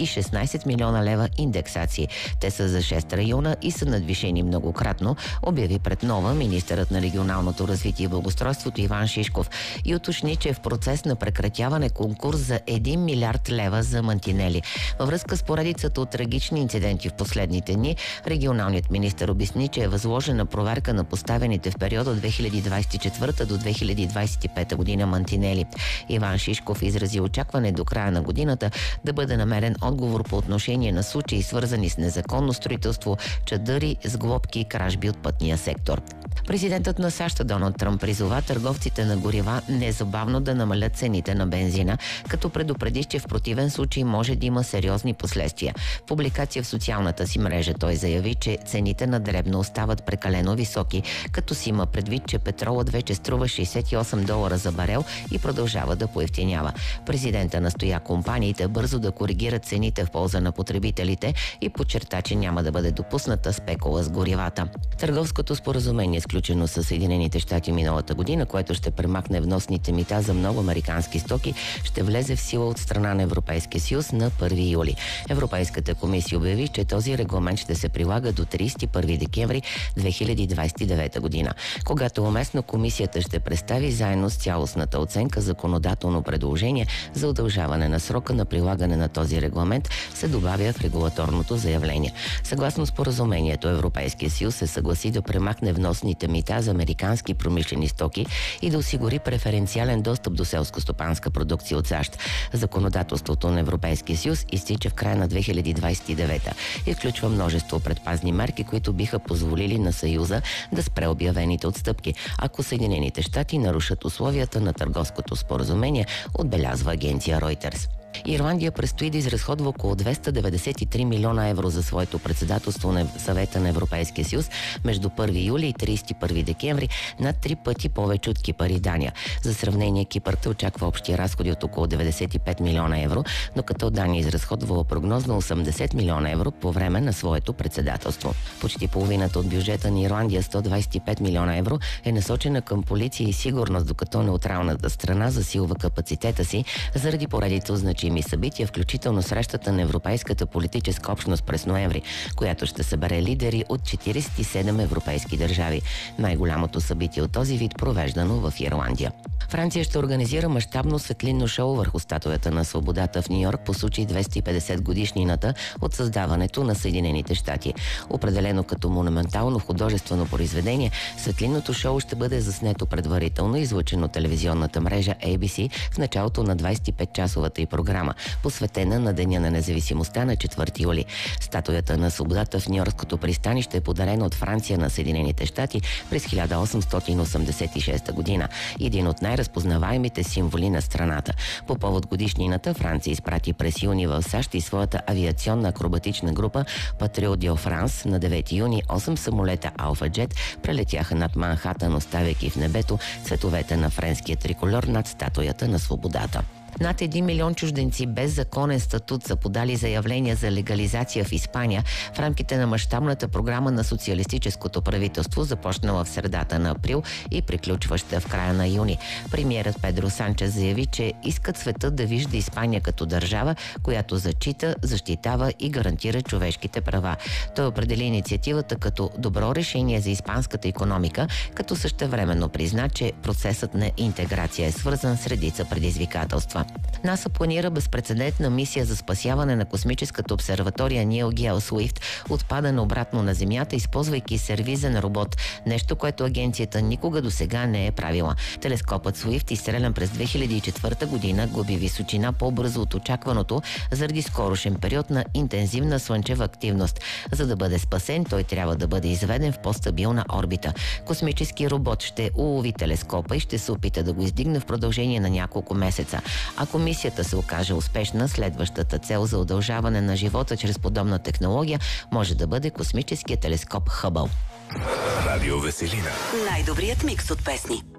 и 16 милиона лева индексации. Те са за 6 района и са надвишени многократно, обяви пред Нова министърът на регионалното развитие и благоустройството Иван Шишков и уточни, че е в процес на прекратяване конкурс за 1 милиард лева за мантинели. Във връзка с поредицата от трагични инциденти в последните дни, регионалният министър обясни, че е възложена проверка на поставените в периода 2024 до 2025 година мантинели. Иван Шишков изрази очакване до края на годината да бъде намерен отговор по отношение на случаи, свързани с незаконно строителство, чадъри, сглобки и кражби от пътния сектор. Президентът на САЩ Доналд Тръмп призова търговците на горива незабавно да намалят цените на бензина, като предупреди, че в противен случай може да има сериозни последствия. В публикация в социалната си мрежа той заяви, че цените на дребно остават прекалено високи, като си има предвид, че петролът вече струва $68 за барел и продължава да поевтинява. Президента настоя компаниите бързо да коригират цените в полза на потребителите и подчерта, че няма да бъде допусната спекула с горивата. Търговското споразумение, сключено с Съединените щати миналата година, което ще премахне вносните мита за много американски стоки, ще влезе в сила от страна на Европейския съюз на 1 юли. Европейската комисия обяви, че този регламент ще се прилага до 31 декември 2029 година. Когато уместно, комисията ще представи заедно с цялостната оценка законодателно предложение за удължаване на срока на прилагане на този регламент, се добавя в регулаторното заявление. Съгласно споразумението, Европейския съюз се съгласи да премахне вносните мита за американски промишлени стоки и да осигури преференциален достъп до селско-стопанска продукция от САЩ. Законодателството на Европейския съюз изтича в края на 2029 и включва множество предпазни мерки, които биха позволили на Съюза да спре обявените отстъпки, ако Съединените щати нарушат условията на търговското споразумение, отбелязва агенция Reuters. Ирландия предстои да изразходва около 293 милиона евро за своето председателство на Съвета на Европейския съюз между 1 юли и 31 декември, над 3 пъти повече от Кипър и Дания. За сравнение, Кипър очаква общи разходи от около 95 милиона евро, докато Дания изразходва прогнозно 80 милиона евро по време на своето председателство. Почти половината от бюджета на Ирландия, 125 милиона евро, е насочена към полиция и сигурност, докато неутралната страна засилва капацитета си заради поредица значими събития, включително срещата на Европейската политическа общност през ноември, която ще събере лидери от 47 европейски държави. Най-голямото събитие от този вид провеждано в Ирландия. Франция ще организира мащабно светлинно шоу върху статуята на свободата в Нью-Йорк по случай 250 годишнината от създаването на Съединените щати. Определено като монументално художествено произведение, светлинното шоу ще бъде заснето предварително и излъчено телевизионната мрежа ABC в началото на 25-часовата й програма, посветена на Деня на независимостта на 4 юли. Статуята на свободата в Нью-Йоркското пристанище е подарена от Франция на Съединените щати през 1886 година. Един от най-разпознаваемите символи на страната. По повод годишнината Франция изпрати през юни в САЩ и своята авиационна акробатична група Патриот де Франс. На 9 юни 8 самолета Алфа Джет прелетяха над Манхатън, оставяйки в небето цветовете на френския триколор над статуята на свободата. Над 1 милион чужденци без законен статут са подали заявления за легализация в Испания в рамките на мащабната програма на социалистическото правителство, започнала в средата на април и приключваща в края на юни. Премиерът Педро Санчес заяви, че искат светът да вижда Испания като държава, която зачита, защитава и гарантира човешките права. Той определи инициативата като добро решение за испанската икономика, като същевременно призна, че процесът на интеграция е свързан с редица предизвикателства. НАСА планира безпрецедентна мисия за спасяване на космическата обсерватория Neil Geo-Swift от падане обратно на Земята, използвайки сервизен робот, нещо, което агенцията никога досега не е правила. Телескопът Swift, изстрелян през 2004 година, губи височина по-бързо от очакваното заради скорошен период на интензивна слънчева активност. За да бъде спасен, той трябва да бъде изведен в по-стабилна орбита. Космически робот ще улови телескопа и ще се опита да го издигне в продължение на няколко месеца. Ако мисията се окаже успешна, следващата цел за удължаване на живота чрез подобна технология може да бъде космическия телескоп Хъбъл. Радио Веселина. Най-добрият микс от песни.